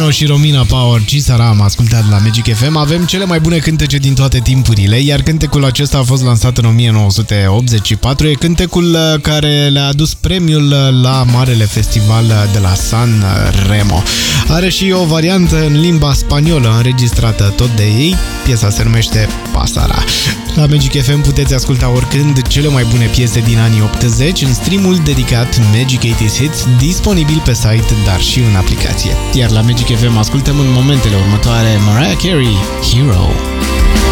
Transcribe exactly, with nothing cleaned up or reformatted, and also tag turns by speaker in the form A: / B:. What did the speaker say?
A: Romeo și Romina Power, Cisara am ascultat la Magic F M. Avem cele mai bune cântece din toate timpurile, iar cântecul acesta a fost lansat în o mie nouă sute optzeci și patru. E cântecul care le-a adus premiul la Marele Festival de la San Remo. Are și o variantă în limba spaniolă înregistrată tot de ei. Piesa se numește Pasara. La Magic F M puteți asculta oricând cele mai bune piese din anii optzeci în streamul dedicat Magic optzeci Hits, disponibil pe site, dar și în aplicație. Iar la Magic F M ascultăm în momentele următoare Mariah Carey, Hero.